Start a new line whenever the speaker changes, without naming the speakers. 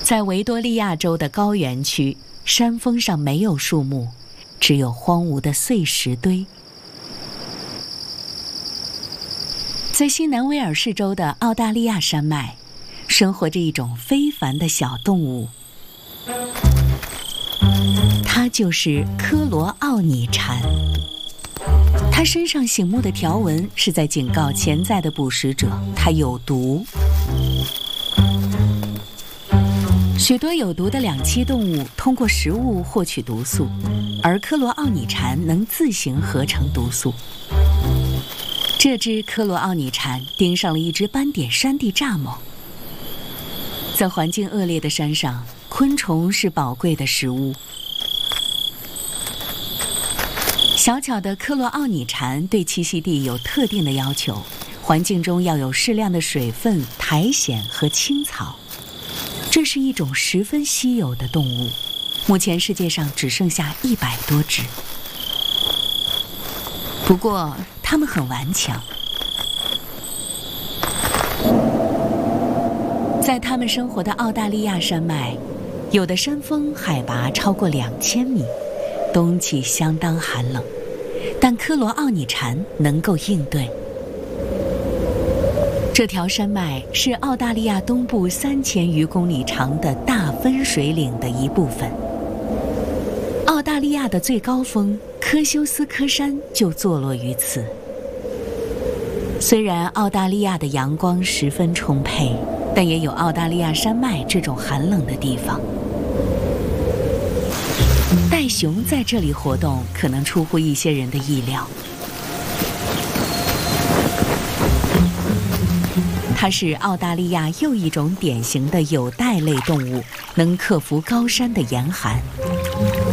在维多利亚州的高原区，山峰上没有树木，只有荒芜的碎石堆。在新南威尔士州的澳大利亚山脉，生活着一种非凡的小动物，它就是科罗奥拟蝉。它身上醒目的条纹是在警告潜在的捕食者，它有毒。许多有毒的两栖动物通过食物获取毒素，而科罗奥拟蝉能自行合成毒素。这只科罗奥拟蝉盯上了一只斑点山地蚱蜢。在环境恶劣的山上，昆虫是宝贵的食物。小巧的科罗奥拟蝉对栖息地有特定的要求，环境中要有适量的水分、苔藓和青草。这是一种十分稀有的动物，目前世界上只剩下100多只。不过，它们很顽强。在它们生活的澳大利亚山脉，有的山峰海拔超过2000米，冬季相当寒冷，但科罗奥拟蝉能够应对。这条山脉是澳大利亚东部3000余公里长的大分水岭的一部分。澳大利亚的最高峰科修斯科山就坐落于此。虽然澳大利亚的阳光十分充沛，但也有澳大利亚山脉这种寒冷的地方。袋熊在这里活动可能出乎一些人的意料。它是澳大利亚又一种典型的有袋类动物，能克服高山的严寒。